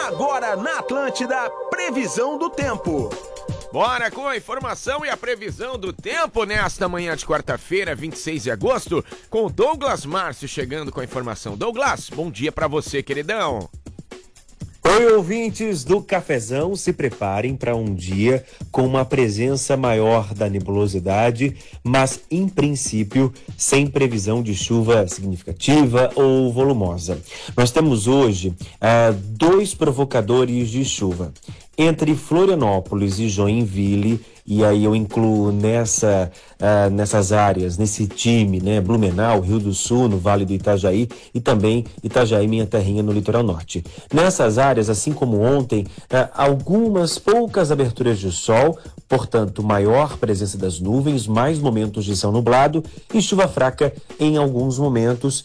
Agora na Atlântida, previsão do tempo. Bora com a informação e a previsão do tempo nesta manhã de quarta-feira, 26 de agosto, com o Douglas Márcio chegando com a informação. Douglas, bom dia pra você, queridão. Oi, ouvintes do Cafezão, se preparem para um dia com uma presença maior da nebulosidade, mas, em princípio, sem previsão de chuva significativa ou volumosa. Nós temos hoje dois provocadores de chuva. Entre Florianópolis e Joinville, e aí eu incluo nessas áreas, nesse time, né, Blumenau, Rio do Sul, no Vale do Itajaí, e também Itajaí, minha terrinha, no litoral norte. Nessas áreas, assim como ontem, algumas poucas aberturas de sol, portanto, maior presença das nuvens, mais momentos de céu nublado e chuva fraca em alguns momentos,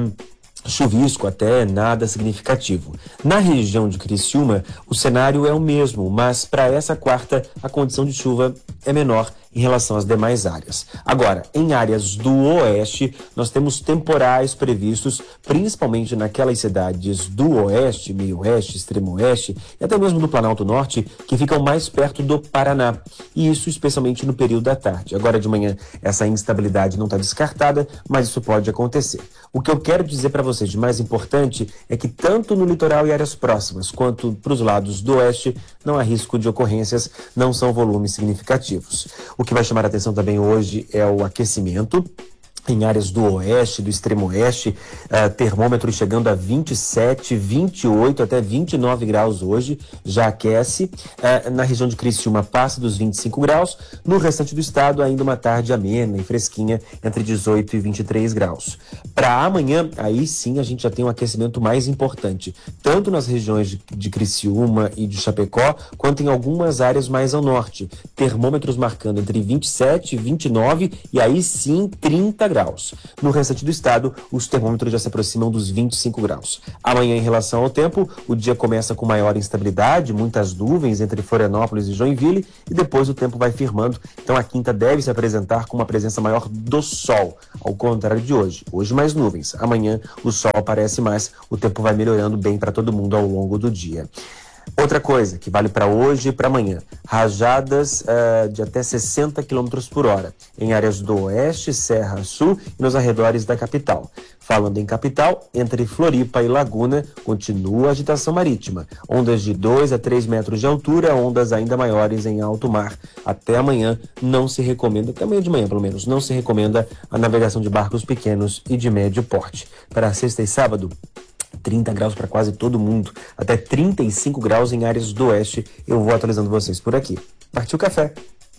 chuvisco até, nada significativo. Na região de Criciúma, o cenário é o mesmo, mas para essa quarta a condição de chuva é menor em relação às demais áreas. Agora, em áreas do oeste, nós temos temporais previstos, principalmente naquelas cidades do oeste, meio oeste, extremo oeste, e até mesmo do Planalto Norte, que ficam mais perto do Paraná. E isso especialmente no período da tarde. Agora de manhã, essa instabilidade não está descartada, mas isso pode acontecer. O que eu quero dizer para vocês de mais importante é que tanto no litoral e áreas próximas, quanto para os lados do oeste, não há risco de ocorrências, não são volumes significativos. O que vai chamar a atenção também hoje é o aquecimento. Em áreas do oeste, do extremo oeste, termômetros chegando a 27, 28, até 29 graus hoje, já aquece. Na região de Criciúma passa dos 25 graus. No restante do estado, ainda uma tarde amena e fresquinha, entre 18 e 23 graus. Para amanhã, aí sim a gente já tem um aquecimento mais importante, tanto nas regiões de Criciúma e de Chapecó, quanto em algumas áreas mais ao norte. Termômetros marcando entre 27 e 29 e aí sim 30 graus. No restante do estado, os termômetros já se aproximam dos 25 graus. Amanhã, em relação ao tempo, o dia começa com maior instabilidade, muitas nuvens entre Florianópolis e Joinville, e depois o tempo vai firmando. Então a quinta deve se apresentar com uma presença maior do sol, ao contrário de hoje. Hoje mais nuvens, amanhã o sol aparece mais, o tempo vai melhorando bem para todo mundo ao longo do dia. Outra coisa que vale para hoje e para amanhã, rajadas de até 60 km por hora em áreas do oeste, Serra Sul e nos arredores da capital. Falando em capital, entre Floripa e Laguna, continua a agitação marítima. Ondas de 2 a 3 metros de altura, ondas ainda maiores em alto mar. Até amanhã não se recomenda, até amanhã de manhã pelo menos, não se recomenda a navegação de barcos pequenos e de médio porte. Para sexta e sábado, 30 graus para quase todo mundo, até 35 graus em áreas do oeste. Eu vou atualizando vocês por aqui. Partiu café!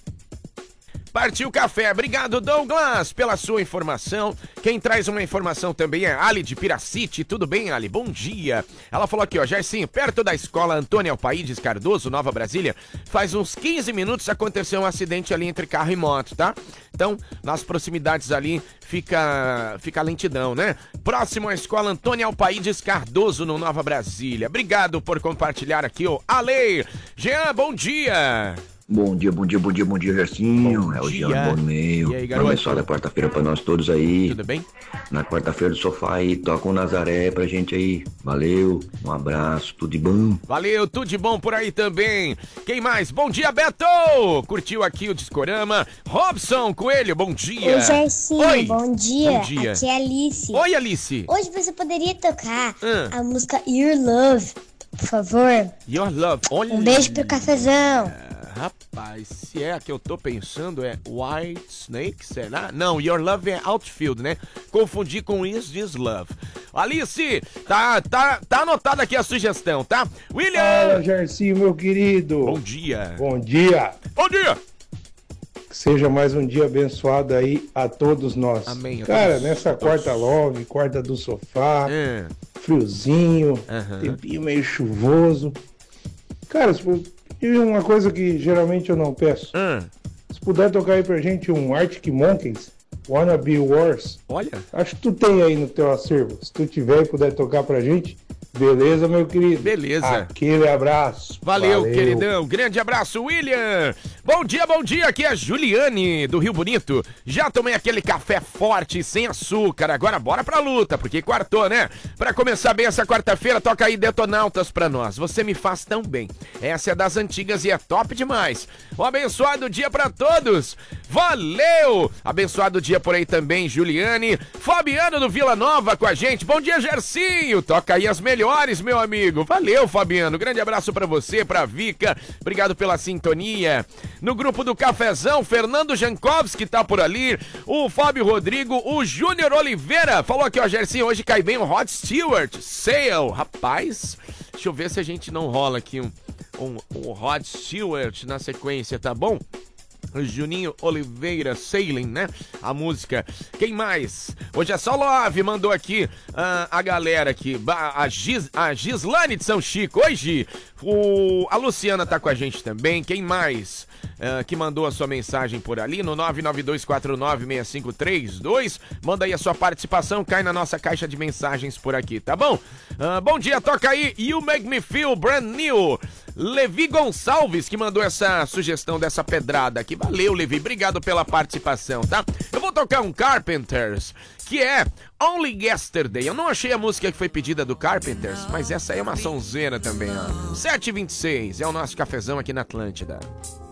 Partiu café, obrigado Douglas pela sua informação. Quem traz uma informação também é Ali de Piracite. Tudo bem, Ali? Bom dia. Ela falou aqui, ó, Jairzinho, perto da escola Antônio Alpaídes Cardoso, Nova Brasília, faz uns 15 minutos aconteceu um acidente ali entre carro e moto, tá? Então, nas proximidades ali fica lentidão, né? Próximo à escola Antônio Alpaídes Cardoso, no Nova Brasília. Obrigado por compartilhar aqui, ó. Ale, Jean, bom dia. Bom dia, Gercinho. É o Jean Borneio. E aí, garoto? Abençoada quarta-feira pra nós todos aí. Tudo bem? Na quarta-feira do sofá aí, toca o Nazaré pra gente aí. Valeu, um abraço, tudo de bom. Valeu, tudo de bom por aí também. Quem mais? Bom dia, Beto! Curtiu aqui o Discorama. Robson Coelho, bom dia. Oi, Gercinho, Oi. Bom dia. Bom dia. Aqui é a Alice. Oi, Alice. Hoje você poderia tocar a música Your Love, por favor? Your Love. Olha. Um beijo pro cafezão. Rapaz, se é a que eu tô pensando é White Snake, será? Não, Your Love é Outfield, né? Confundi com Is This Love. Alice, tá anotada aqui a sugestão, tá? William! Fala, Gercinho, meu querido. Bom dia. Bom dia. Bom dia. Que seja mais um dia abençoado aí a todos nós. Amém. Cara, nessa quarta love, quarta do sofá, friozinho, tempinho meio chuvoso. Cara, e uma coisa que geralmente eu não peço. Se puder tocar aí pra gente um Arctic Monkeys, Wanna Be Wars. Olha. Acho que tu tem aí no teu acervo. Se tu tiver e puder tocar pra gente, Beleza, meu querido? Beleza. Aquele abraço. Valeu, queridão. Grande abraço, William. Bom dia. Aqui é a Juliane, do Rio Bonito. Já tomei aquele café forte, sem açúcar. Agora bora pra luta, porque quartou, né? Pra começar bem essa quarta-feira, toca aí Detonautas pra nós. Você me faz tão bem. Essa é das antigas e é top demais. Um abençoado dia pra todos. Valeu! Abençoado dia por aí também, Juliane. Fabiano do Vila Nova com a gente. Bom dia, Gercinho. Toca aí as melhores, meu amigo. Valeu, Fabiano. Grande abraço pra você, pra Vika. Obrigado pela sintonia. No grupo do Cafezão, Fernando Jankowski tá por ali. O Fábio Rodrigo, o Júnior Oliveira. Falou aqui, ó, Gercinho, hoje cai bem o Rod Stewart. Sale. Rapaz, deixa eu ver se a gente não rola aqui um Rod Stewart na sequência, tá bom? O Juninho Oliveira, Sailing, né? A música. Quem mais? Hoje é só Love, mandou aqui a galera aqui. A Gislane de São Chico. Oi, Gi. A Luciana tá com a gente também. Quem mais que mandou a sua mensagem por ali? No 992496532. Manda aí a sua participação. Cai na nossa caixa de mensagens por aqui, tá bom? Bom dia, toca aí. You Make Me Feel Brand New. Levi Gonçalves que mandou essa sugestão dessa pedrada aqui. Valeu, Levi. Obrigado pela participação, tá? Eu vou tocar um Carpenters, que é Only Yesterday. Eu não achei a música que foi pedida do Carpenters, mas essa aí é uma sonzeira também, ó. 7h26, é o nosso cafezão aqui na Atlântida.